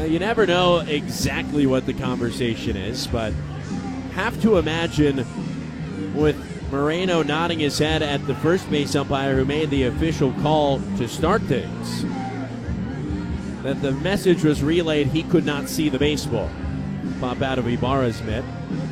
You never know exactly what the conversation is, but have to imagine with Moreno nodding his head at the first base umpire who made the official call to start things, that the message was relayed he could not see the baseball pop out of Ibarra's mitt.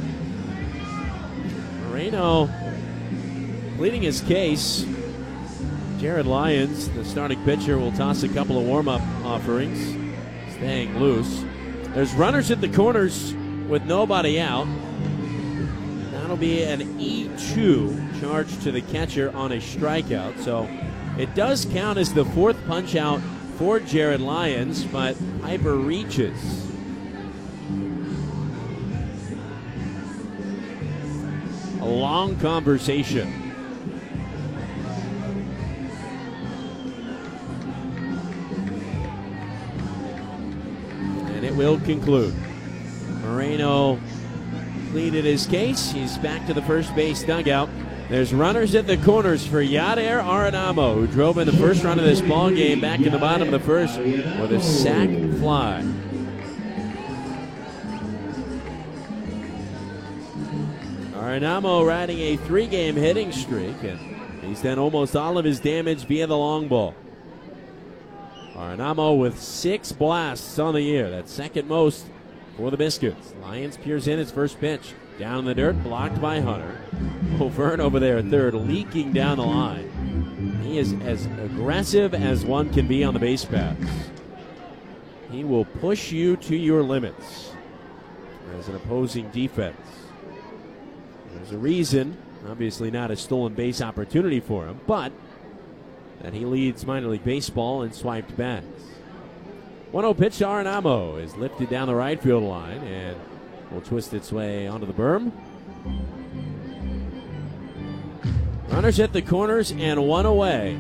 Moreno pleading his case. Jared Lyons, the starting pitcher, will toss a couple of warm-up offerings, staying loose. There's runners at the corners with nobody out. That'll be an E2 charge to the catcher on a strikeout. So it does count as the fourth punch out for Jared Lyons, but Piper reaches. A long conversation. And it will conclude. Moreno pleaded his case. He's back to the first base dugout. There's runners at the corners for Yadier Arenamo, who drove in the first run of this ball game back in the bottom of the first with a sac fly. Arenamo riding a 3-game hitting streak, and he's done almost all of his damage via the long ball. Arenamo with 6 blasts on the year. That's second most for the Biscuits. Lyons peers in his first pitch. Down in the dirt, blocked by Hunter. O'Vern over there at third, leaking down the line. He is as aggressive as one can be on the base paths. He will push you to your limits as an opposing defense. There's a reason, obviously not a stolen base opportunity for him, but that he leads minor league baseball in swiped bats. 1-0 pitch to Arenamo is lifted down the right field line and will twist its way onto the berm. Runners at the corners and one away.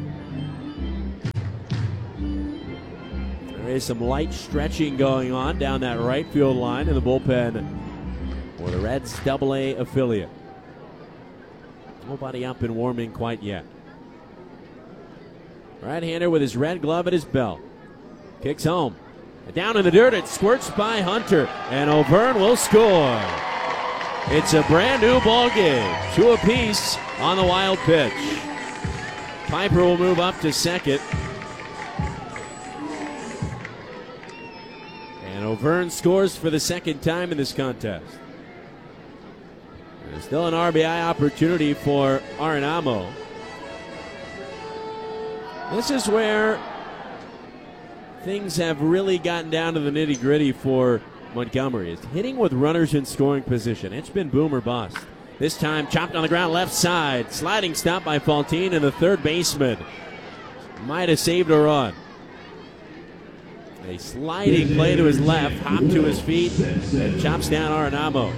There is some light stretching going on down that right field line in the bullpen for the Reds' Double-A affiliate. Nobody up and warming quite yet. Right-hander with his red glove at his belt. Kicks home. Down in the dirt, it squirts by Hunter, and O'Vern will score. It's a brand new ball game. 2 apiece on the wild pitch. Piper will move up to second. And O'Vern scores for the second time in this contest. There's still an RBI opportunity for Arenamo. This is where things have really gotten down to the nitty-gritty for Montgomery. It's hitting with runners in scoring position. It's been boom or bust. This time chopped on the ground left side. Sliding stop by Faltine, and the third baseman might have saved a run. A sliding play to his left, hop to his feet, and chops down Arenamo.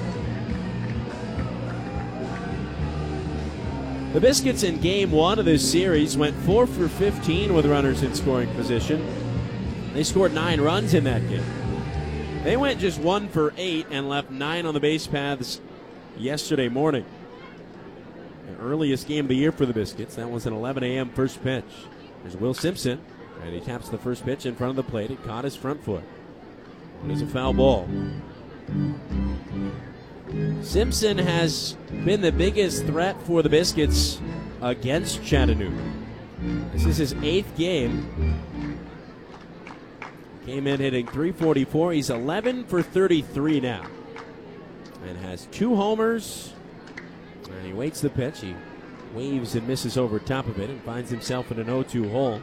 The Biscuits in game 1 of this series went 4 for 15 with runners in scoring position. They scored 9 runs in that game. They went just 1 for 8 and left 9 on the base paths yesterday morning. The earliest game of the year for the Biscuits. That was an 11 a.m. first pitch. There's Will Simpson, and he taps the first pitch in front of the plate. It caught his front foot. It is a foul ball. Simpson has been the biggest threat for the Biscuits against Chattanooga. This is his 8th game. Came in hitting .344. He's 11 for 33 now. And has 2 homers. And he waits the pitch. He waves and misses over top of it and finds himself in an 0-2 hole.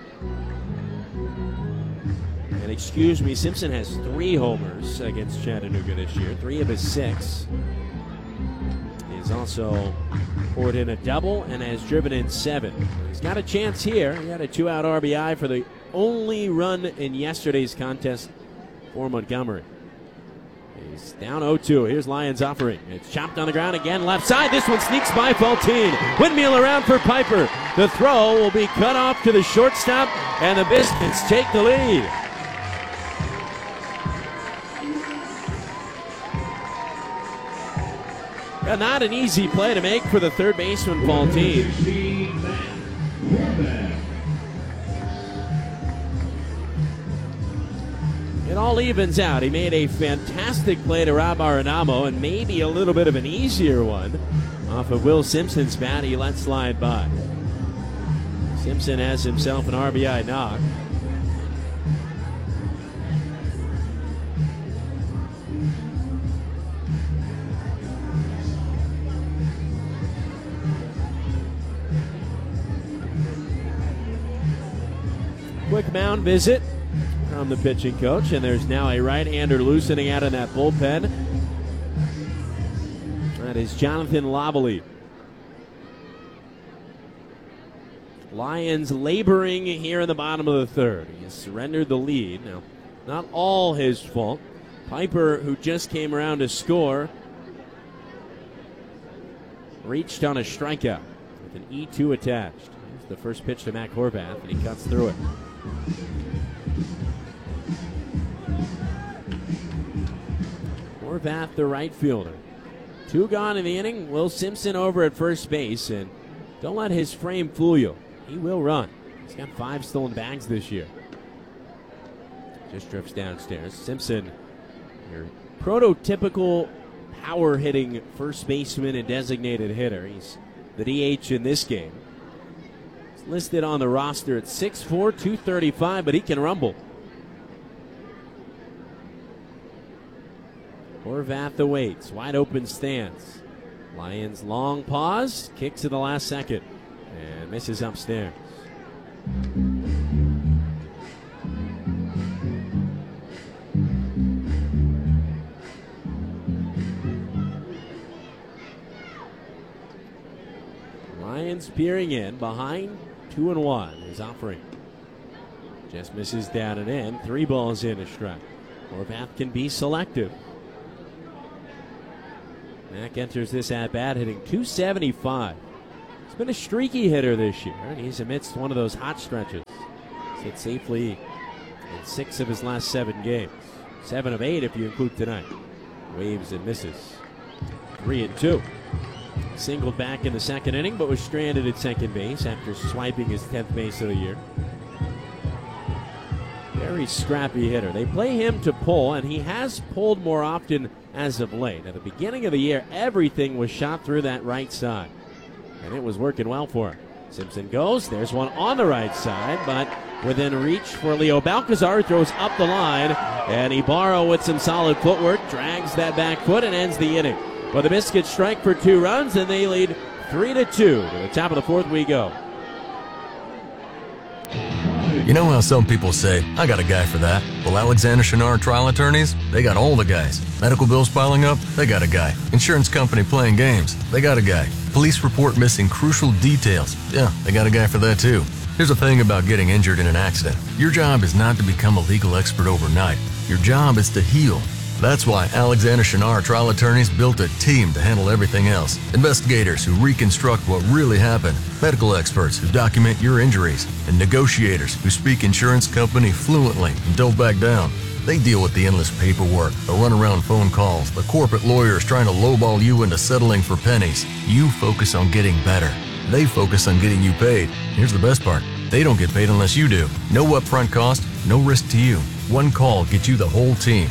And excuse me, Simpson has 3 homers against Chattanooga this year. 3 of his 6. He's also poured in a double and has driven in 7. He's got a chance here. He had a 2-out RBI for the only run in yesterday's contest for Montgomery. He's down 0-2. Here's Lyons offering. It's chopped on the ground again, left side. This one sneaks by Faltine. Windmill around for Piper. The throw will be cut off to the shortstop, and the Biscuits take the lead. Not an easy play to make for the third baseman, Faltine. It all evens out. He made a fantastic play to Rob Arenamo and maybe a little bit of an easier one off of Will Simpson's bat. He let slide by. Simpson has himself an RBI knock. Quick mound visit from the pitching coach, and there's now a right-hander loosening out in that bullpen. That is Jonathan Loveley. Lions laboring here in the bottom of the third. He has surrendered the lead. Now, not all his fault. Piper, who just came around to score, reached on a strikeout with an E2 attached. Here's the first pitch to Matt Horvath, and he cuts through it. Horvath, the right fielder. 2 gone in the inning. Will Simpson over at first base, and don't let his frame fool you. He will run. He's got 5 stolen bags this year. Just drifts downstairs. Simpson, your prototypical power-hitting first baseman and designated hitter. He's the DH in this game. He's listed on the roster at 6'4", 235, but he can rumble. Horvath awaits. Wide open stance. Lions long pause. Kicks in the last second. And misses upstairs. Lions peering in. Behind 2-1 is offering. Just misses down and in. 3 balls in a strike. Horvath can be selective. Mack enters this at-bat hitting .275. He's been a streaky hitter this year, and he's amidst one of those hot stretches. He's hit safely in 6 of his last 7 games. 7 of 8 if you include tonight. Waves and misses. 3-2. Singled back in the second inning, but was stranded at second base after swiping his 10th base of the year. Very scrappy hitter. They play him to pull, and he has pulled more often as of late. At the beginning of the year, everything was shot through that right side, and it was working well for him. Simpson goes. There's one on the right side, but within reach for Leo Balcazar. Throws up the line, and Ibarra with some solid footwork drags that back foot and ends the inning. Well, the Biscuits strike for 2 runs, and they lead 3-2. To the top of the 4th we go. You know how some people say, I got a guy for that? Well, Alexander Shinard Trial Attorneys, they got all the guys. Medical bills piling up? They got a guy. Insurance company playing games? They got a guy. Police report missing crucial details? Yeah, they got a guy for that too. Here's the thing about getting injured in an accident. Your job is not to become a legal expert overnight. Your job is to heal. That's why Alexander Shinard Trial Attorneys built a team to handle everything else. Investigators who reconstruct what really happened, medical experts who document your injuries, and negotiators who speak insurance company fluently and don't back down. They deal with the endless paperwork, the runaround phone calls, the corporate lawyers trying to lowball you into settling for pennies. You focus on getting better. They focus on getting you paid. Here's the best part. They don't get paid unless you do. No upfront cost, no risk to you. One call gets you the whole team.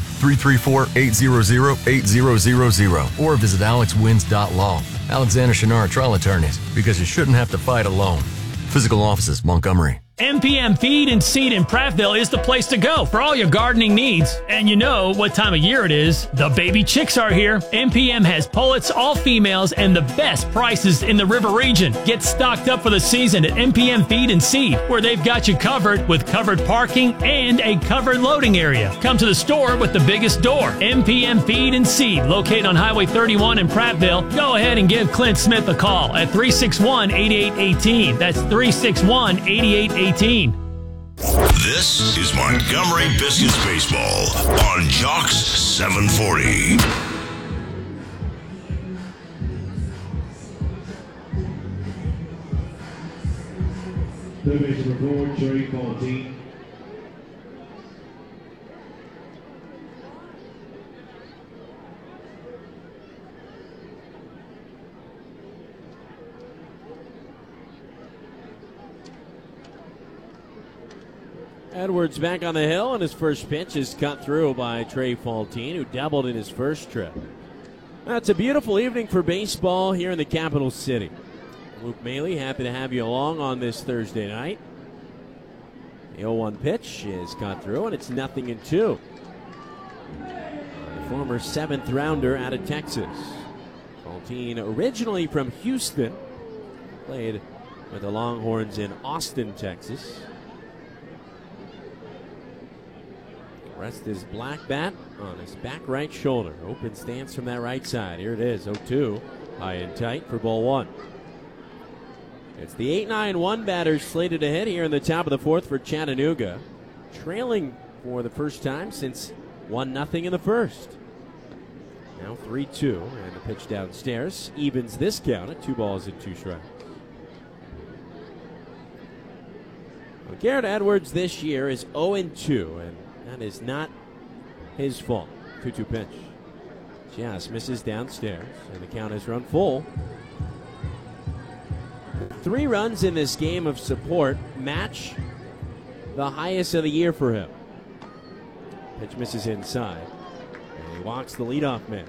334-800-8000 or visit alexwins.law. Alexander Shinard Trial Attorneys, because you shouldn't have to fight alone. Physical offices, Montgomery. MPM Feed and Seed in Prattville is the place to go for all your gardening needs. And you know what time of year it is. The baby chicks are here. MPM has pullets, all females, and the best prices in the river region. Get stocked up for the season at MPM Feed and Seed, where they've got you covered with covered parking and a covered loading area. Come to the store with the biggest door. MPM Feed and Seed, located on Highway 31 in Prattville. Go ahead and give Clint Smith a call at 361-8818. That's 361-8818. This is Montgomery Biscuits Baseball on Jocks 740. Third base report, Jerry Fontaine. Edwards back on the hill, and his first pitch is cut through by Trey Faltine, who doubled in his first trip. It's a beautiful evening for baseball here in the capital city. Luke Maile, happy to have you along on this Thursday night. The 0-1 pitch is cut through, and it's 0-2. The former 7th rounder out of Texas. Faltine, originally from Houston, played with the Longhorns in Austin, Texas. Rests his black bat on his back right shoulder. Open stance from that right side. Here it is, 0-2. High and tight for ball one. It's the 8-9-1 batters slated to hit here in the top of the fourth for Chattanooga. Trailing for the first time since 1-0 in the first. Now 3-2, and the pitch downstairs evens this count at 2 balls and 2 strikes. Well, Garrett Edwards this year is 0-2, and that is not his fault. 2-2 pitch. Just misses downstairs, and the count has run full. 3 runs in this game of support match the highest of the year for him. Pitch misses inside, and he walks the leadoff man.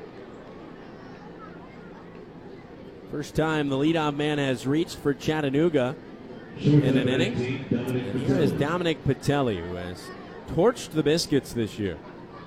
First time the leadoff man has reached for Chattanooga in an inning. And here is Dominic Patelli, who has torched the Biscuits this year.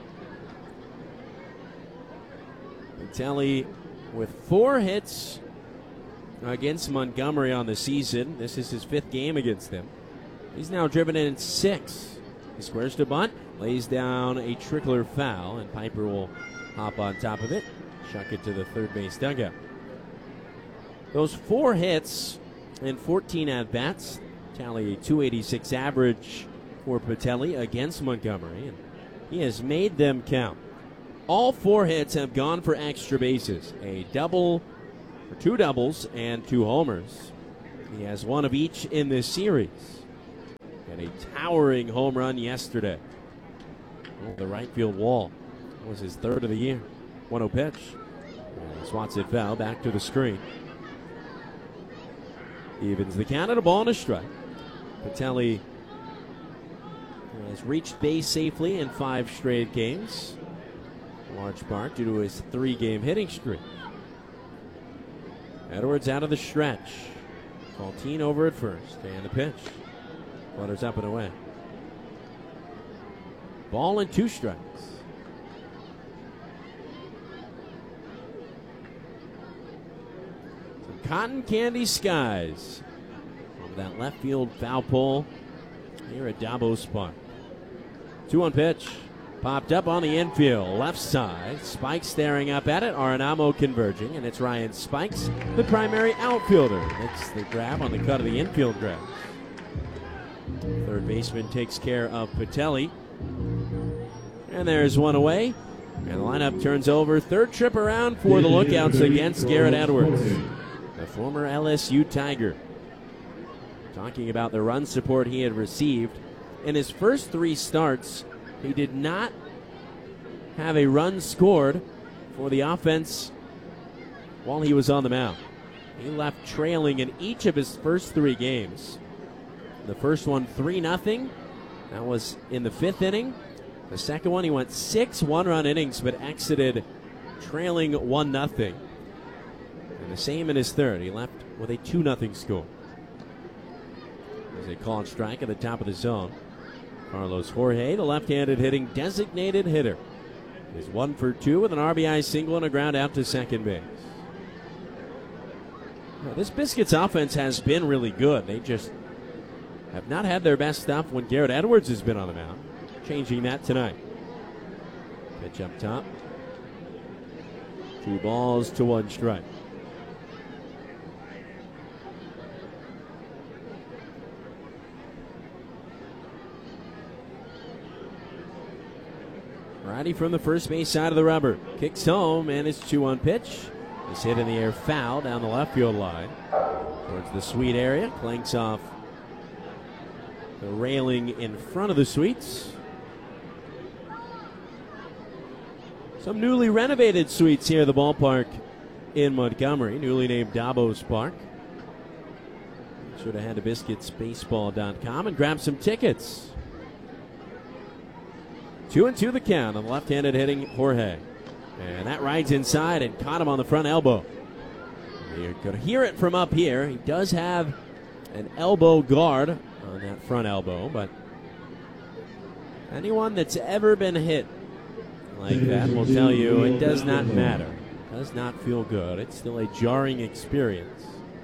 Patelli with 4 hits against Montgomery on the season. This is his 5th game against them. He's now driven in 6. He squares to bunt, lays down a trickler foul, and Piper will hop on top of it, chuck it to the third base dugout. Those 4 hits and 14 at-bats tally a .286 average for Patelli against Montgomery, and he has made them count. All 4 hits have gone for extra bases, a double, or 2 doubles, and 2 homers. He has 1 of each in this series. And a towering home run yesterday. The right field wall. That was his 3rd of the year. 1-0 pitch. And swats it foul back to the screen. Evens the count at a ball and a strike. Patelli has reached base safely in 5 straight games. In large part due to his 3-game hitting streak. Edwards out of the stretch. Faltine over at first. And the pitch. Flutters up and away. Ball and 2 strikes. Some cotton candy skies over that left field foul pole here at Davos Park. 2-1 pitch. Popped up on the infield, left side. Spikes staring up at it. Arenamo converging, and it's Ryan Spikes, the primary outfielder. Makes the grab on the cut of the infield grab. Third baseman takes care of Patelli. And there's 1 away. And the lineup turns over. 3rd trip around for the Lookouts against Garrett Edwards, the former LSU Tiger. Talking about the run support he had received. In his first 3 starts, he did not have a run scored for the offense while he was on the mound. He left trailing in each of his first 3 games. The first one 3-0. That was in the 5th inning. The second one he went 6 one-run innings but exited trailing 1-0. And the same in his 3rd. He left with a 2-0 score. As a called strike at the top of the zone. Carlos Jorge, the left-handed hitting designated hitter, is 1 for 2 with an RBI single and a ground out to second base. Now, this Biscuits offense has been really good. They just have not had their best stuff when Garrett Edwards has been on the mound. Changing that tonight. Pitch up top. 2 balls to 1 strike. Righty from the first base side of the rubber. Kicks home, and it's 2-1 pitch. It's hit in the air foul down the left field line. Towards the suite area. Clanks off the railing in front of the suites. Some newly renovated suites here at the ballpark in Montgomery. Newly named Davos Park. Be sure to head to BiscuitsBaseball.com and grab some tickets. 2-2 the count on the left-handed hitting Jorge. And that rides inside and caught him on the front elbow. You could hear it from up here. He does have an elbow guard on that front elbow, but anyone that's ever been hit like that will tell you it does not matter. It does not feel good. It's still a jarring experience.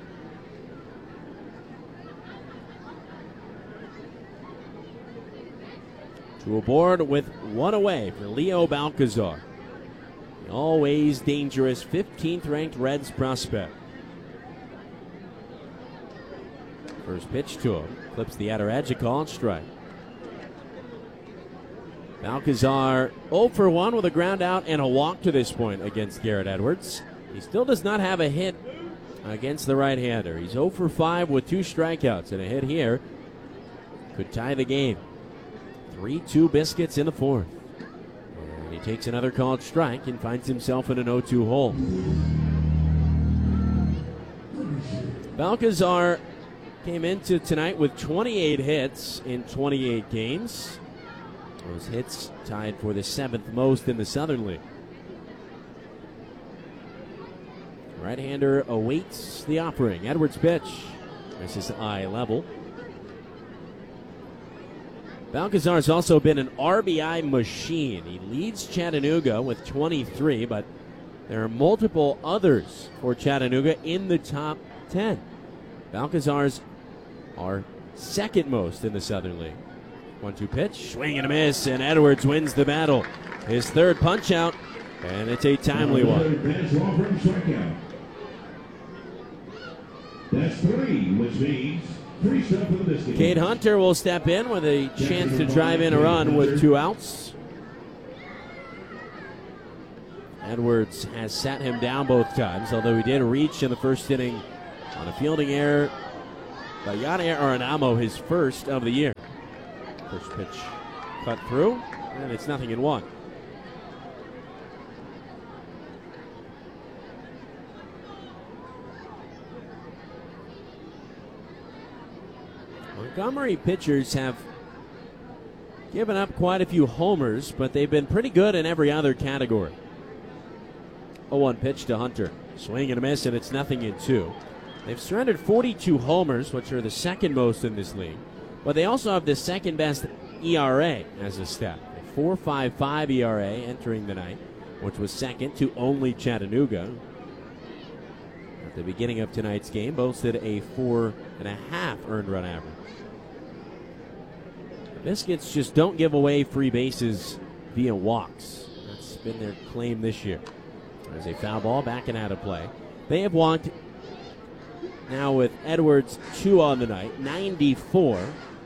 To aboard with one away for Leo Balcazar. The always dangerous 15th ranked Reds prospect. First pitch to him. Clips the outer edge, a call and strike. Balcazar 0 for 1 with a ground out and a walk to this point against Garrett Edwards. He still does not have a hit against the right-hander. He's 0 for 5 with 2 strikeouts, and a hit here could tie the game. 3-2 Biscuits in the fourth. And he takes another called strike and finds himself in an 0-2 hole. Balcazar came into tonight with 28 hits in 28 games. Those hits tied for the 7th most in the Southern League. Right-hander awaits the offering. Edwards' pitch. This is eye level. Balcazar's also been an RBI machine. He leads Chattanooga with 23, but there are multiple others for Chattanooga in the top 10. Balcazar's are second most in the Southern League. 1-2 pitch, swing and a miss, and Edwards wins the battle. His third punch out, and it's a timely one. That's 3, which means 3 stuff for the Biscuits. Cade Hunter will step in with a chance to drive in a run with 2 outs. Edwards has sat him down both times, although he did reach in the first inning on a fielding error by Yadier Arenamo, his first of the year. First pitch cut through, and it's 0-1. Montgomery pitchers have given up quite a few homers, but they've been pretty good in every other category. 0-1 pitch to Hunter. Swing and a miss, and it's 0-2. They've surrendered 42 homers, which are the second most in this league. But they also have the second best ERA as a stat. A 4.55 ERA entering the night, which was second to only Chattanooga. At the beginning of tonight's game, boasted a 4.5 earned run average. The Biscuits just don't give away free bases via walks. That's been their claim this year. There's a foul ball back and out of play. They have walked now with Edwards 2 on the night, 94.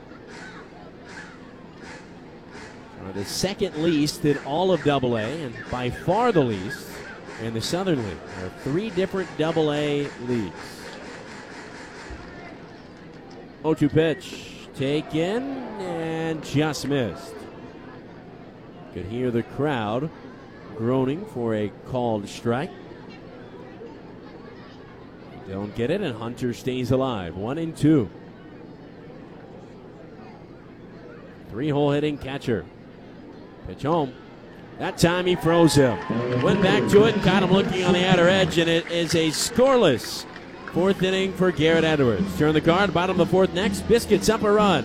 The second least in all of AA, and by far the least in the Southern League. There are 3 different AA leagues. 0-2 pitch, taken and just missed. Could hear the crowd groaning for a called strike. Don't get it, and Hunter stays alive. 1-2. 3-hole hitting catcher. Pitch home. That time he froze him. Went back to it and caught him looking on the outer edge, and it is a scoreless 4th inning for Garrett Edwards. Turn the card, bottom of the 4th next. Biscuits up a run.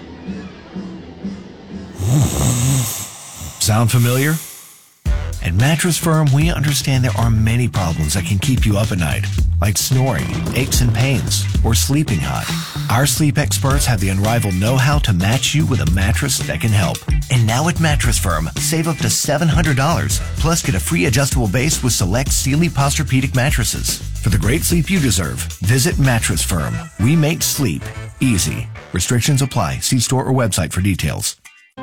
Sound familiar? At Mattress Firm, we understand there are many problems that can keep you up at night, like snoring, aches and pains, or sleeping hot. Our sleep experts have the unrivaled know-how to match you with a mattress that can help. And now at Mattress Firm, save up to $700, plus get a free adjustable base with select Sealy Posturepedic mattresses. For the great sleep you deserve, visit Mattress Firm. We make sleep easy. Restrictions apply. See store or website for details.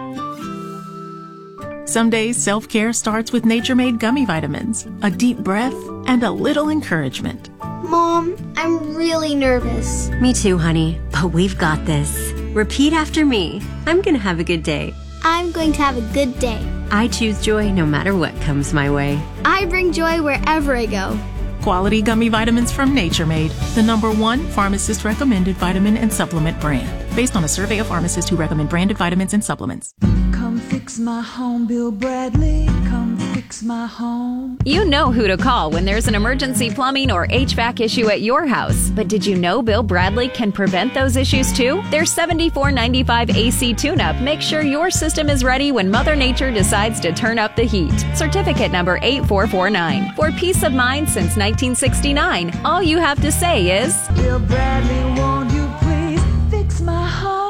Some days, self-care starts with Nature Made gummy vitamins, a deep breath, and a little encouragement. Mom, I'm really nervous. Me too, honey, but we've got this. Repeat after me. I'm going to have a good day. I'm going to have a good day. I choose joy no matter what comes my way. I bring joy wherever I go. Quality gummy vitamins from Nature Made, the #1 pharmacist-recommended vitamin and supplement brand, based on a survey of pharmacists who recommend branded vitamins and supplements. Come Come fix my home, Bill Bradley. Come fix my home. You know who to call when there's an emergency plumbing or HVAC issue at your house. But did you know Bill Bradley can prevent those issues too? Their $74.95 AC tune-up makes sure your system is ready when Mother Nature decides to turn up the heat. Certificate number 8449. For peace of mind since 1969, all you have to say is, Bill Bradley, won't you please fix my home?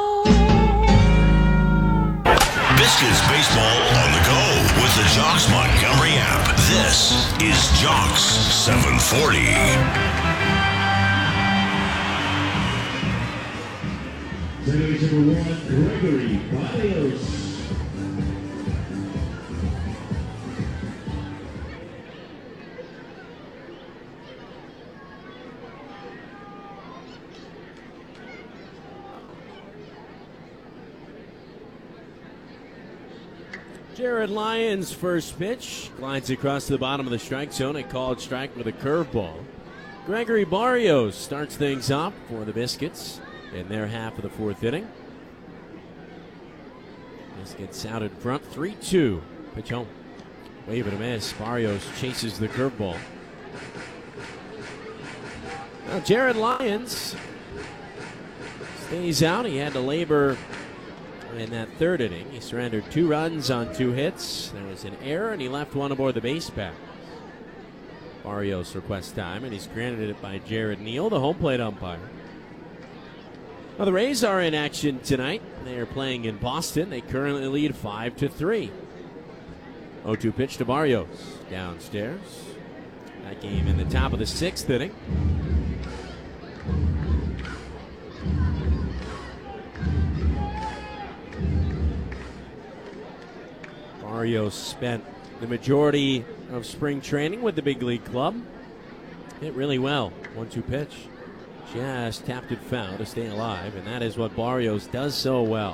Biscuits baseball on the go with the Jocks Montgomery app. This is Jocks 740. Number 1, Gregory Barrios. Jared Lyons' first pitch glides across the bottom of the strike zone. A called strike with a curveball. Gregory Barrios starts things off for the Biscuits in their half of the fourth inning. Biscuits out in front, 3-2. Pitch home. Wave and a miss. Barrios chases the curveball. Now Jared Lyons stays out. He had to labor in that third inning. He surrendered 2 runs on 2 hits. There was an error, and he left one aboard the base path. Barrios requests time, and he's granted it by Jared Neal, the home plate umpire. Well, the Rays are in action tonight. They are playing in Boston. They currently lead 5-3. 0-2 pitch to Barrios. Downstairs. That game in the top of the 6th inning. Barrios spent the majority of spring training with the big league club. Hit really well. 1-2 pitch. Just tapped it foul to stay alive, and that is what Barrios does so well.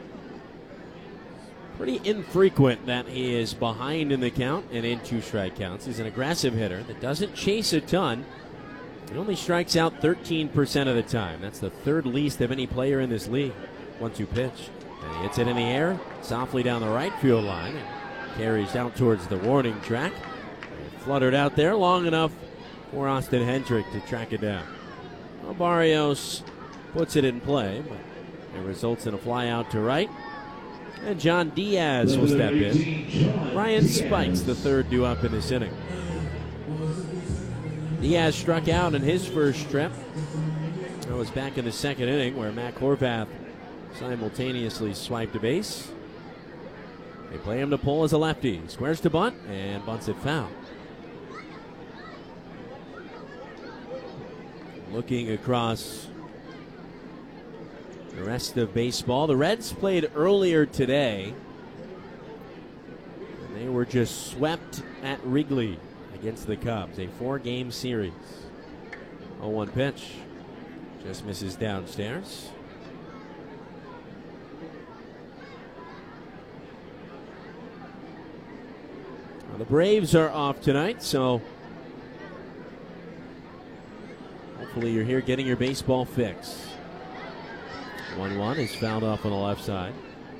Pretty infrequent that he is behind in the count and in 2 strike counts. He's an aggressive hitter that doesn't chase a ton. He only strikes out 13% of the time. That's the 3rd least of any player in this league. 1-2 pitch. And he hits it in the air, softly down the right field line, and carries out towards the warning track. Fluttered out there long enough for Austin Hendrick to track it down. Well, Barrios puts it in play, but it results in a fly out to right. And John Diaz will step in. Ryan Spikes, the 3rd due up in this inning. Diaz struck out in his first trip. That was back in the 2nd inning where Matt Horvath simultaneously swiped a base. They play him to pull as a lefty. Squares to bunt and bunts it foul. Looking across the rest of baseball, the Reds played earlier today. And they were just swept at Wrigley against the Cubs. A 4-game series. 0-1 pitch. Just misses downstairs. Well, the Braves are off tonight, so hopefully you're here getting your baseball fix. 1-1 is fouled off on the left side.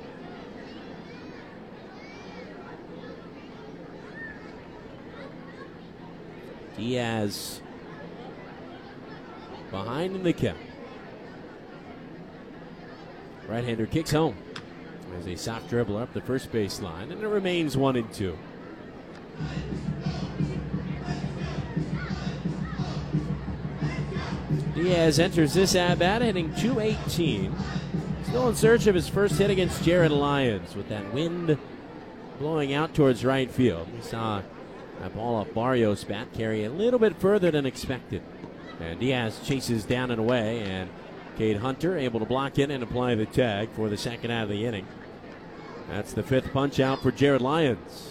Diaz behind in the count. Right-hander kicks home. There's a soft dribble up the first base line, and it remains 1-2. Diaz enters this at-bat hitting .218. Still in search of his first hit against Jared Lyons with that wind blowing out towards right field. We saw that ball off Barrios' bat carry a little bit further than expected. And Diaz chases down and away, and Cade Hunter able to block in and apply the tag for the 2nd out of the inning. That's the 5th punch out for Jared Lyons.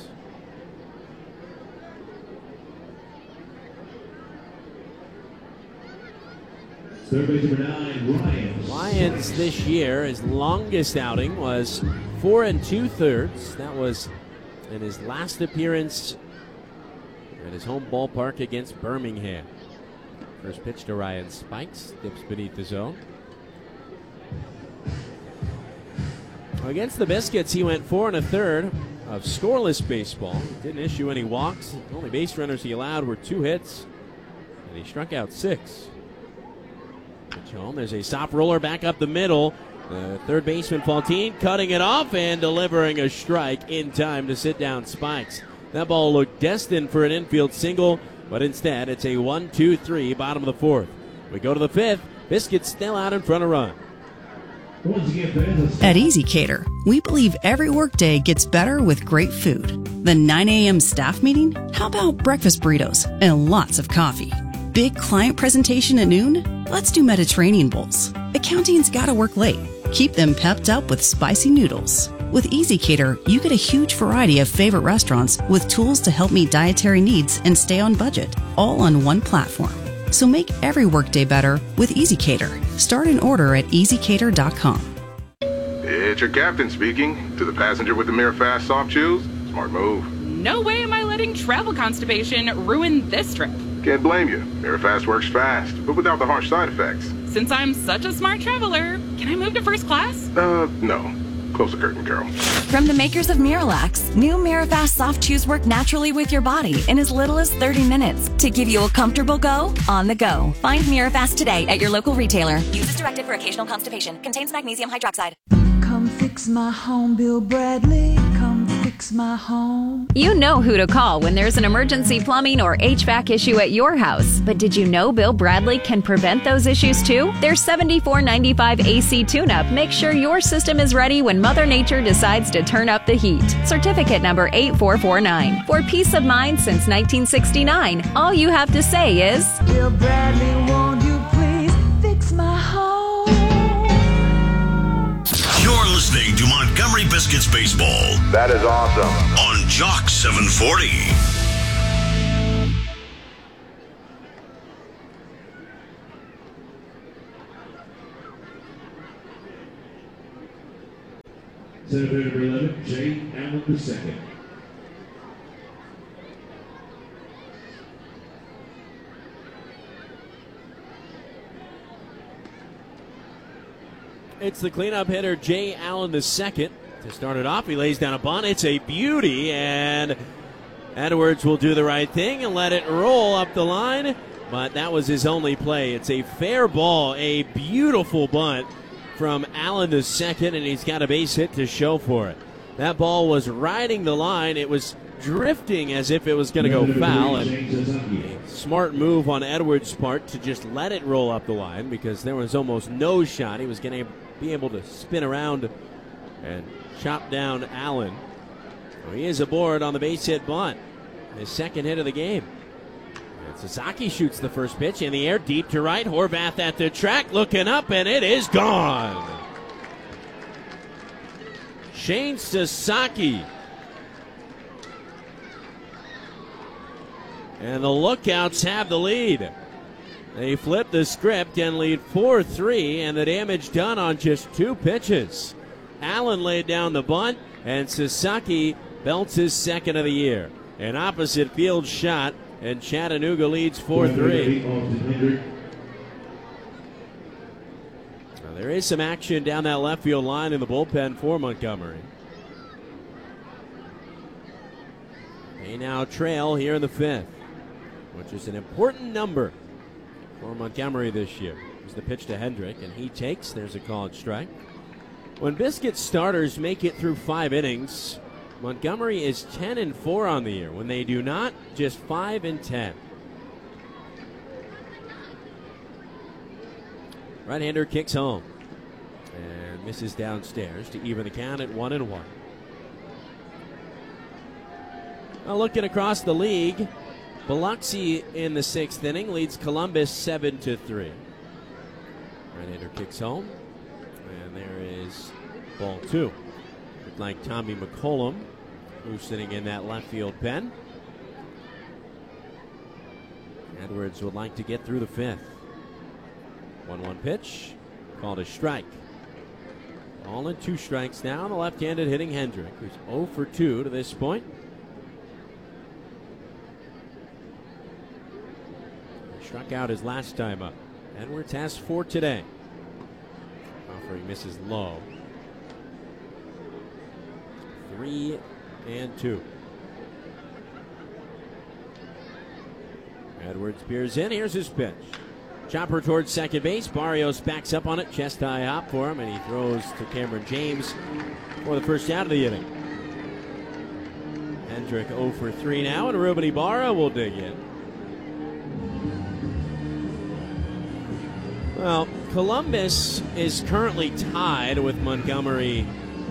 Third base number 9, Lyons. Lyons this year, his longest outing was 4 2/3. That was in his last appearance at his home ballpark against Birmingham. First pitch to Ryan Spikes, dips beneath the zone. Against the Biscuits, he went 4 1/3 of scoreless baseball. Didn't issue any walks. The only base runners he allowed were 2 hits, and he struck out 6. Pitch home. There's a soft roller back up the middle. The third baseman, Faltine, cutting it off and delivering a strike in time to sit down Spikes. That ball looked destined for an infield single, but instead it's a 1-2-3 bottom of the 4th. We go to the 5th. Biscuits still out in front of run. At Easy Cater, we believe every workday gets better with great food. The 9 a.m. staff meeting? How about breakfast burritos and lots of coffee? Big client presentation at noon? Let's do Mediterranean bowls. Accounting's gotta work late. Keep them pepped up with spicy noodles. With Easy Cater, you get a huge variety of favorite restaurants with tools to help meet dietary needs and stay on budget, all on one platform. So make every workday better with Easy Cater. Start an order at easycater.com. It's your captain speaking. To the passenger with the Mirafast soft chews, smart move. No way am I letting travel constipation ruin this trip. Can't blame you. Mirafast works fast, but without the harsh side effects. Since I'm such a smart traveler, can I move to first class? No. Close the curtain, Carol. From the makers of Miralax, new Mirafast soft chews work naturally with your body in as little as 30 minutes to give you a comfortable go on the go. Find Mirafast today at your local retailer. Use as directed for occasional constipation. Contains magnesium hydroxide. Come fix my home, Bill Bradley. Come fix my home. You know who to call when there's an emergency plumbing or HVAC issue at your house. But did you know Bill Bradley can prevent those issues too? Their $74.95 AC tune-up makes sure your system is ready when Mother Nature decides to turn up the heat. Certificate number 8449. For peace of mind since 1969, all you have to say is, Bill Bradley, won't you please fix my home? You're listening to Montgomery Biscuits Baseball. That is awesome. On Jock 740. Center fielder number 11, Jay Allen II. It's the cleanup hitter, Jay Allen II. To start it off, he lays down a bunt. It's a beauty, and Edwards will do the right thing and let it roll up the line, but that was his only play. It's a fair ball, a beautiful bunt from Allen II, and he's got a base hit to show for it. That ball was riding the line. It was drifting as if it was going to go foul, and a smart move on Edwards' part to just let it roll up the line because there was almost no shot. He was going to be able to spin around and chop down Allen. So he is aboard on the base hit bunt, his second hit of the game. And Sasaki shoots the first pitch in the air, deep to right. Horvath at the track, looking up, and it is gone. Shane Sasaki. And the Lookouts have the lead. They flip the script and lead 4-3, and the damage done on just 2 pitches. Allen laid down the bunt, and Sasaki belts his second of the year. An opposite field shot, and Chattanooga leads 4-3. Now, there is some action down that left field line in the bullpen for Montgomery. They now trail here in the 5th, which is an important number for Montgomery this year. Here's the pitch to Hendrick, and he takes. There's a called strike. When Biscuit starters make it through 5 innings, Montgomery is 10-4 on the year. When they do not, just 5-10. Right-hander kicks home and misses downstairs to even the count at 1-1. Now looking across the league, Biloxi in the 6th inning leads Columbus 7-3. Right-hander kicks home, and there is ball 2. Looked like Tommy McCollum, who's sitting in that left field pen. Edwards would like to get through the 5th. 1-1 pitch, called a strike. All in 2 strikes now. The left-handed hitting Hendrick, who's 0 for 2 to this point. Struck out his last time up. Edwards has 4 today. Offering misses low. 3-2. Edwards peers in. Here's his pitch. Chopper towards second base. Barrios backs up on it. Chest high hop for him, and he throws to Cameron James for the first out of the inning. Hendrick 0 for 3 now, and Ruben Ibarra will dig in. Well, Columbus is currently tied with Montgomery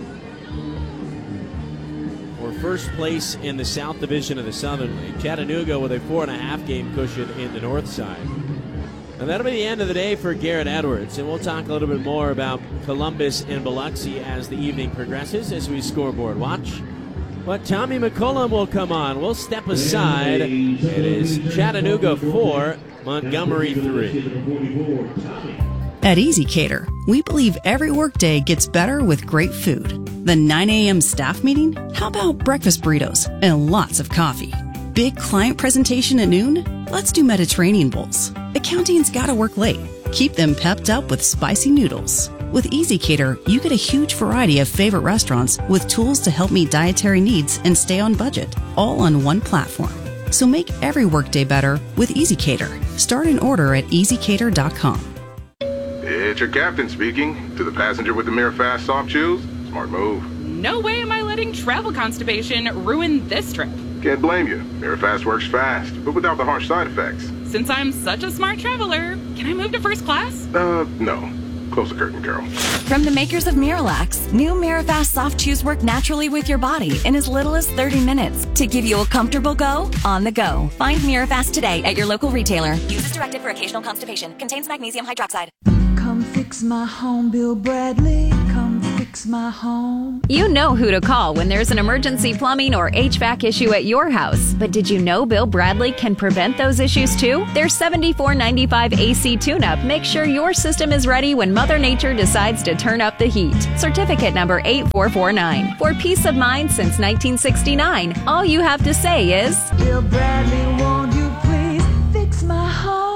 for first place in the South Division of the Southern League. Chattanooga with a 4.5 game cushion in the North side. And that'll be the end of the day for Garrett Edwards. And we'll talk a little bit more about Columbus and Biloxi as the evening progresses, as we scoreboard watch. But Tommy McCullum will come on. We'll step aside. It is Chattanooga 4, Montgomery 3. At Easy Cater, we believe every workday gets better with great food. The 9 a.m. staff meeting? How about breakfast burritos and lots of coffee? Big client presentation at noon? Let's do Mediterranean bowls. Accounting's gotta work late. Keep them pepped up with spicy noodles. With Easy Cater, you get a huge variety of favorite restaurants with tools to help meet dietary needs and stay on budget, all on one platform. So make every workday better with Easy Cater. Start an order at easycater.com. It's your captain speaking. To the passenger with the Mirror Fast soft chews, smart move. No way am I letting travel constipation ruin this trip. Can't blame you. Mirror Fast works fast, but without the harsh side effects. Since I'm such a smart traveler, can I move to first class? No. Close the curtain, Carol. From the makers of Miralax, new Mirafast soft chews work naturally with your body in as little as 30 minutes to give you a comfortable go on the go. Find Mirafast today at your local retailer. Use as directed for occasional constipation. Contains magnesium hydroxide. Come fix my home, Bill Bradley. Come fix my home. You know who to call when there's an emergency plumbing or HVAC issue at your house. But did you know Bill Bradley can prevent those issues too? Their $74.95 AC tune-up makes sure your system is ready when Mother Nature decides to turn up the heat. Certificate number 8449. For peace of mind since 1969, all you have to say is, Bill Bradley, won't you please fix my home?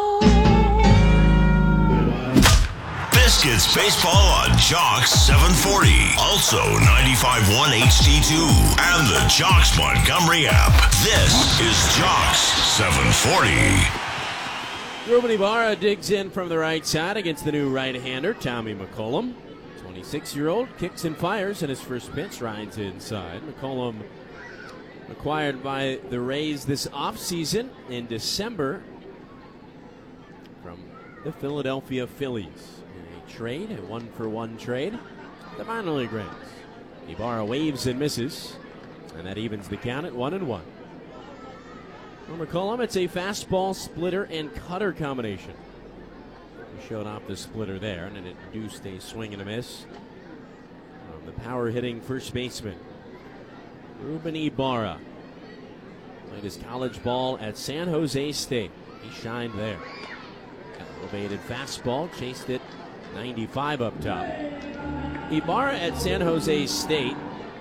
Biscuits baseball on Jocks 740. Also 95.1 HD2 and the Jocks Montgomery app. This is Jocks 740. Ruben Ibarra digs in from the right side against the new right-hander, Tommy McCullum. 26-year-old kicks and fires, and his first pitch rides inside. McCullum acquired by the Rays this offseason in December from the Philadelphia Phillies. Trade, a 1-for-1 trade. The minor league ranks. Ibarra waves and misses, and that evens the count at 1-1. For McCullum, it's a fastball, splitter, and cutter combination. He showed off the splitter there, and it induced a swing and a miss from the power-hitting first baseman, Ruben Ibarra. Played his college ball at San Jose State. He shined there. Elevated fastball, chased it 95 up top. Ibarra at San Jose State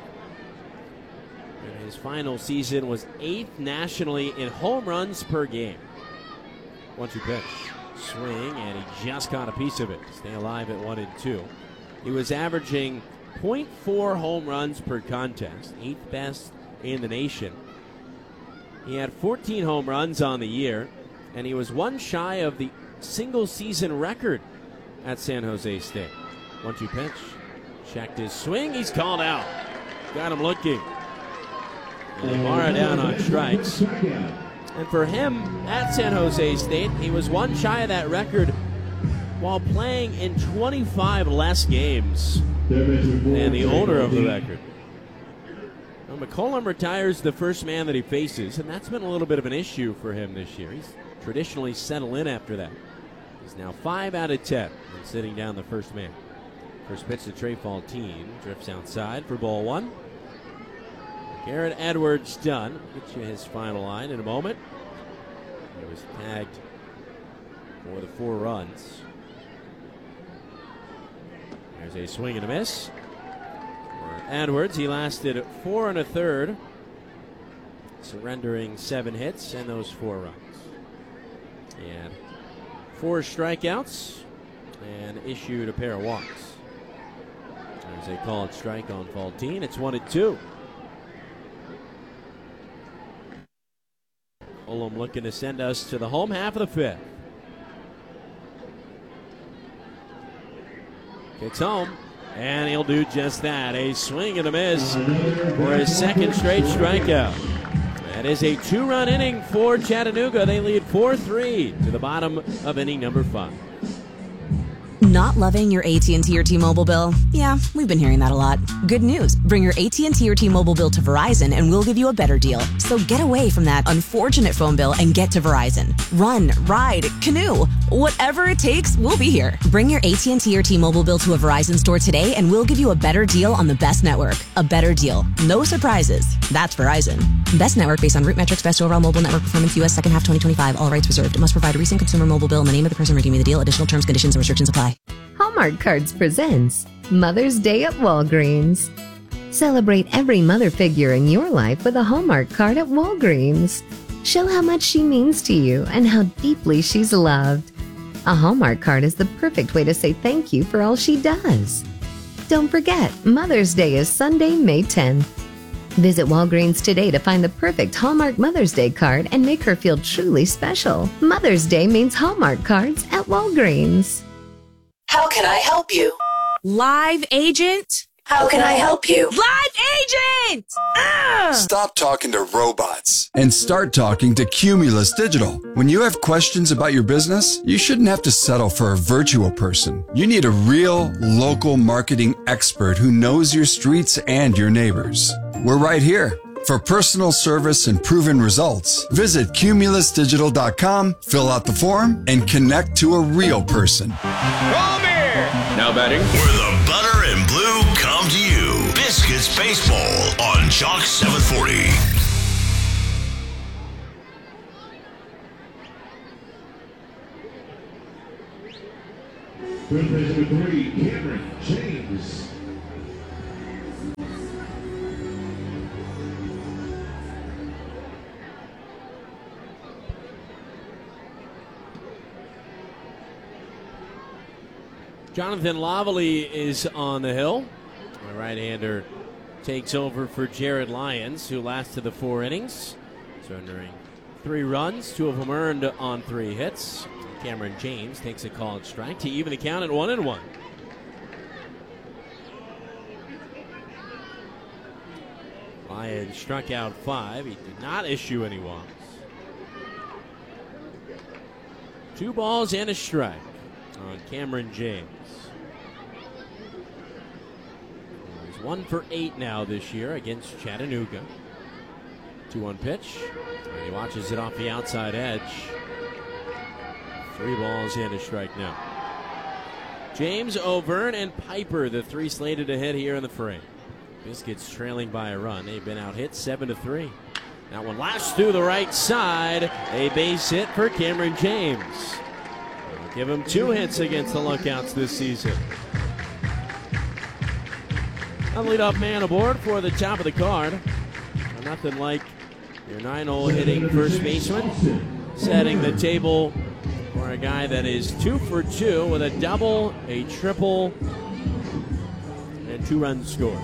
in his final season was 8th nationally in home runs per game. 1-2 pitch. Swing, and he just caught a piece of it. Stay alive at 1-2. He was averaging .4 home runs per contest, 8th best in the nation. He had 14 home runs on the year, and he was one shy of the single season record at San Jose State. 1-2 pitch. Checked his swing. He's called out. Got him looking. Ibarra down on strikes. And for him at San Jose State, he was one shy of that record while playing in 25 less games than the owner of the record. Now, McCullum retires the first man that he faces, and that's been a little bit of an issue for him this year. He's traditionally settled in after that. He's now 5 out of 10 and sitting down the first man. First pitch to Trey Faltine. Drifts outside for ball 1. Garrett Edwards done. Get you his final line in a moment. He was tagged for the 4 runs. There's a swing and a miss. For Edwards, he lasted 4 1/3, surrendering 7 hits and those 4 runs. And 4 strikeouts and issued a pair of walks. There's a called strike on Faltine. It's 1-2. Ullum looking to send us to the home half of the fifth. Kicks home, and he'll do just that. A swing and a miss for his second straight strikeout. That is a 2-run inning for Chattanooga. They lead 4-3 to the bottom of inning number 5. Not loving your AT&T or T-Mobile bill? Yeah, we've been hearing that a lot. Good news. Bring your AT&T or T-Mobile bill to Verizon and we'll give you a better deal. So get away from that unfortunate phone bill and get to Verizon. Run, ride, canoe. Whatever it takes, we'll be here. Bring your AT&T or T-Mobile bill to a Verizon store today and we'll give you a better deal on the best network. A better deal. No surprises. That's Verizon. Best network based on root metrics, best overall mobile network performance, U.S. second half 2025. All rights reserved. It must provide a recent consumer mobile bill in the name of the person redeeming the deal. Additional terms, conditions, and restrictions apply. Hallmark Cards presents Mother's Day at Walgreens. Celebrate every mother figure in your life with a Hallmark card at Walgreens. Show how much she means to you and how deeply she's loved. A Hallmark card is the perfect way to say thank you for all she does. Don't forget, Mother's Day is Sunday, May 10th. Visit Walgreens today to find the perfect Hallmark Mother's Day card and make her feel truly special. Mother's Day means Hallmark cards at Walgreens. How can I help you? Live agent? How can I help you? Live agent! Stop talking to robots and start talking to Cumulus Digital. When you have questions about your business, you shouldn't have to settle for a virtual person. You need a real, local marketing expert who knows your streets and your neighbors. We're right here. For personal service and proven results, visit cumulusdigital.com, fill out the form, and connect to a real person. Now batting. Where the butter and blue come to you. Biscuits Baseball on Chalk 740. Third base number 3, Cameron James. Jonathan Lavallee is on the hill. The right-hander takes over for Jared Lyons, who lasted the 4 innings, surrendering 3 runs, 2 of them earned on 3 hits. Cameron James takes a called strike to even the count at 1-1. Lyons struck out 5. He did not issue any walks. 2 balls and a strike on Cameron James. He's 1 for 8 now this year against Chattanooga. 2-1 pitch. And he watches it off the outside edge. 3 balls and a strike now. James, O'Verne, and Piper, the 3 slated to hit here in the frame. Biscuits trailing by a run. They've been out hit 7-3. That one lashed through the right side. A base hit for Cameron James. Give him 2 hits against the Lookouts this season. A leadoff man aboard for the top of the card. Nothing like your 9-hole hitting first baseman setting the table for a guy that is 2 for 2 with a double, a triple, and 2 runs scored.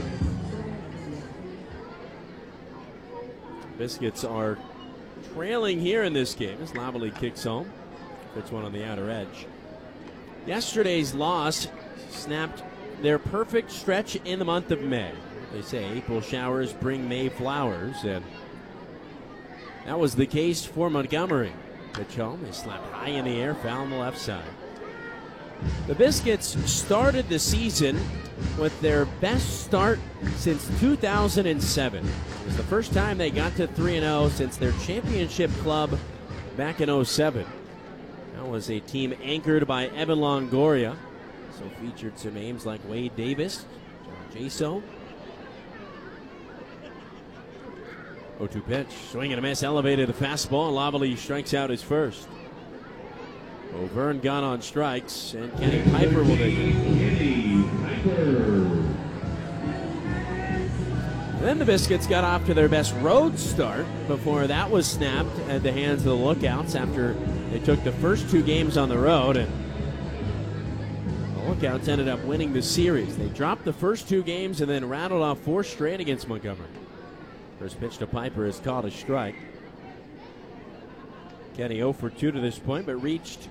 Biscuits are trailing here in this game as Lavallee kicks home. Puts one on the outer edge. Yesterday's loss snapped their perfect stretch in the month of May. They say April showers bring May flowers, and that was the case for Montgomery. Pitch home, they slapped high in the air, foul on the left side. The Biscuits started the season with their best start since 2007. It was the first time they got to 3-0 since their championship club back in 07. That was a team anchored by Evan Longoria. So featured some names like Wade Davis, John Jaso. 0-2 pitch, swing and a miss, elevated the fastball, and Lavallee strikes out his first. O'Verne got on strikes, and Kenny Piper will take it. Then the Biscuits got off to their best road start before that was snapped at the hands of the Lookouts after they took the first 2 games on the road, and the Lookouts ended up winning the series. They dropped the first 2 games and then rattled off 4 straight against Montgomery. First pitch to Piper is called a strike. Kenny 0 for 2 to this point, but reached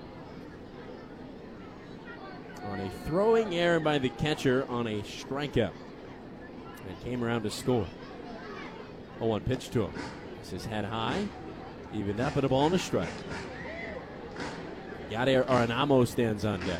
on a throwing error by the catcher on a strikeout. And came around to score. 0-1 pitch to him. This is head high. Evened up at a ball and a strike. Yadier Arenamo stands on deck.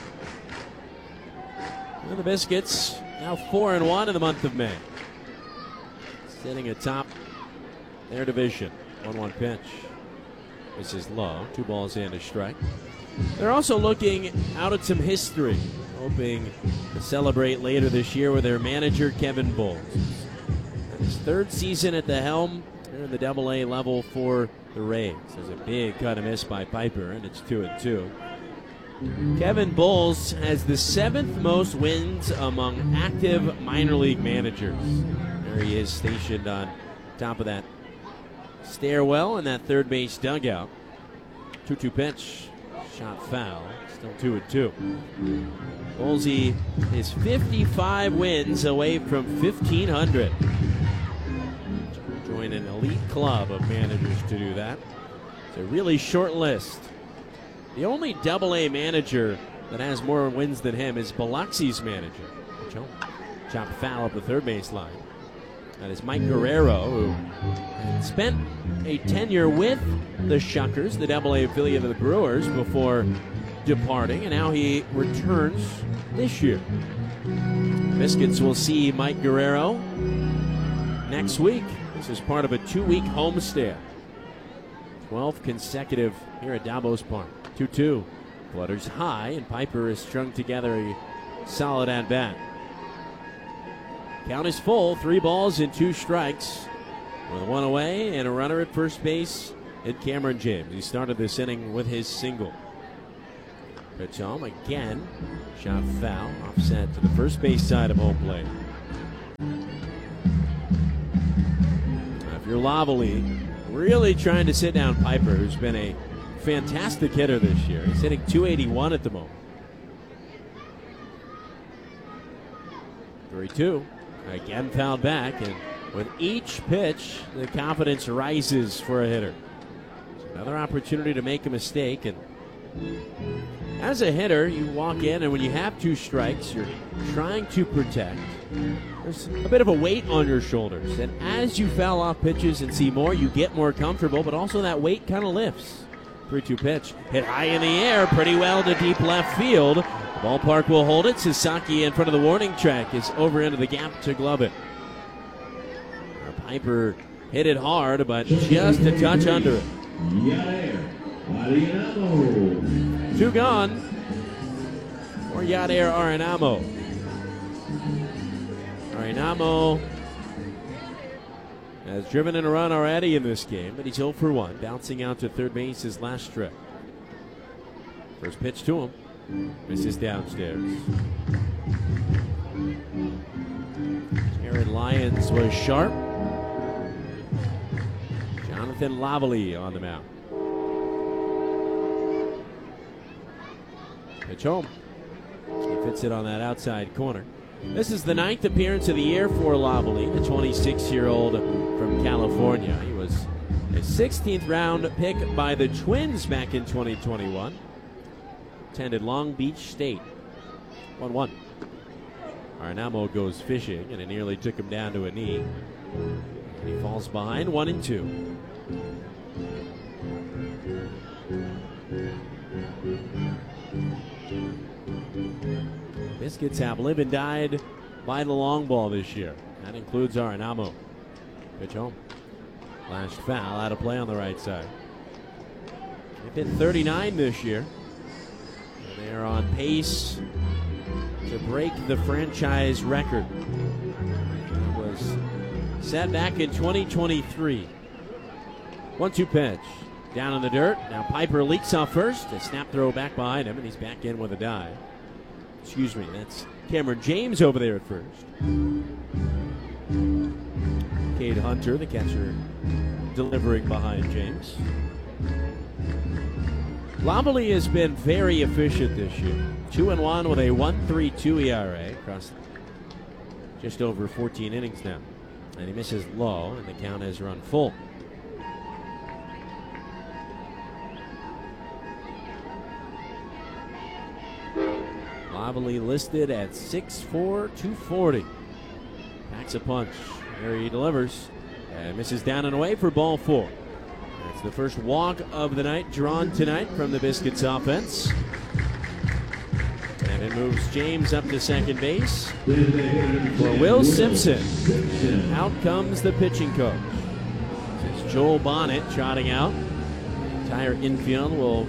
And the Biscuits now 4-1 in the month of May. Sitting atop their division. 1-1 pitch. This is low. 2 balls and a strike. They're also looking out at some history, hoping to celebrate later this year with their manager, Kevin Bowles. His 3rd season at the helm in the AA level for the Rays. There's a big cut and miss by Piper, and it's 2-2. Kevin Bowles has the 7th most wins among active minor league managers. There he is, stationed on top of that stairwell in that third base dugout. 2-2 pitch. Shot foul. Still 2-2. Bowlesy is 55 wins away from 1,500. Join an elite club of managers to do that. It's a really short list. The only AA manager that has more wins than him is Biloxi's manager. Chop foul up the third base line. That is Mike Guerrero, who had spent a tenure with the Shuckers, the AA affiliate of the Brewers, before departing, and now he returns this year. Biscuits will see Mike Guerrero next week. This is part of a 2-week homestand. 12 consecutive here at Davos Park. 2-2. Flutters high, and Piper has strung together a solid at-bat. Count is full, 3 balls and 2 strikes. With 1 away and a runner at first base at Cameron James. He started this inning with his single. Pitch home again. Shot foul, offset to the first base side of home plate. Now, if you're Lavallee, really trying to sit down Piper, who's been a fantastic hitter this year. He's hitting .281 at the moment. 3-2. Again fouled back, and with each pitch, the confidence rises for a hitter. It's another opportunity to make a mistake, and as a hitter, you walk in, and when you have 2 strikes, you're trying to protect. There's a bit of a weight on your shoulders, and as you foul off pitches and see more, you get more comfortable, but also that weight kind of lifts. 3-2 pitch, hit high in the air, pretty well to deep left field. The ballpark will hold it. Sasaki in front of the warning track is over into the gap to glove it. Piper hit it hard, but just a touch under it. 2 gone for Yadier Arenamo. Arenamo has driven in a run already in this game, but he's 0 for 1, bouncing out to third base his last trip. First pitch to him. Misses downstairs. Jared Lyons was sharp. Jonathan Lavallee on the mound. Pitch home. He fits it on that outside corner. This is the 9th appearance of the year for Lavallee, the 26-year-old from California. He was a 16th round pick by the Twins back in 2021. Attended Long Beach State. 1-1. Arenamo goes fishing, and it nearly took him down to a knee. And he falls behind 1-2. Biscuits have lived and died by the long ball this year. That includes Arenamo. Pitch home. Last foul, out of play on the right side. They've hit 39 this year. And they're on pace to break the franchise record. It was set back in 2023. 1-2 pitch. Down in the dirt. Now Piper leaks off first. A snap throw back behind him, and he's back in with a dive. Excuse me, that's Cameron James over there at first. Cade Hunter, the catcher, delivering behind James. Lavallee has been very efficient this year. 2-1 with a 1.32 ERA across just over 14 innings now. And he misses low, and the count has run full. Lavalley listed at 6'4", 240. Packs a punch. Here he delivers. And misses down and away for ball 4. That's the first walk of the night drawn tonight from the Biscuits offense. And it moves James up to second base for Will Simpson. Out comes the pitching coach. It's Joel Bonnet trotting out. The entire infield will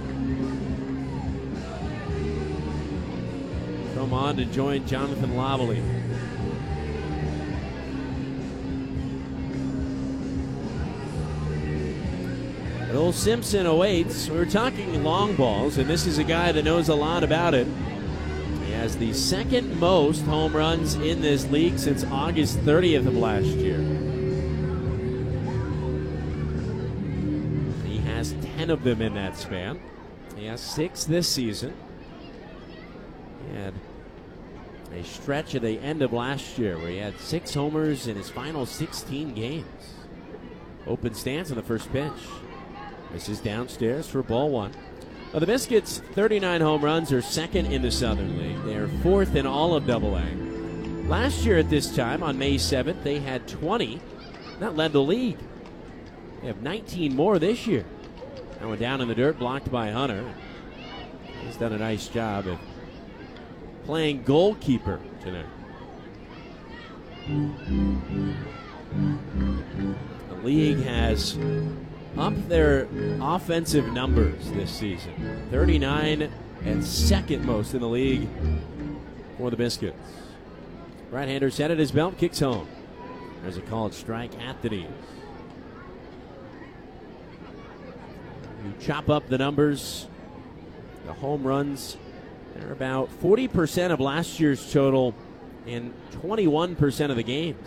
come on to join Jonathan Lavalley. Will Simpson awaits. We were talking long balls, and this is a guy that knows a lot about it. He has the second most home runs in this league since August 30th of last year. He has 10 of them in that span. He has 6 this season. He had a stretch at the end of last year where he had 6 homers in his final 16 games. Open stance on the first pitch. This is downstairs for ball 1. Now, the Biscuits' 39 home runs are second in the Southern League. They are 4th in all of AA. Last year at this time, on May 7th, they had 20. That led the league. They have 19 more this year. That one down in the dirt, blocked by Hunter. He's done a nice job of playing goalkeeper tonight. The league has upped their offensive numbers this season. 39 and second most in the league for the Biscuits. Right-hander set at his belt, kicks home. There's a called strike at the knees. You chop up the numbers, the home runs, they're about 40% of last year's total in 21% of the games.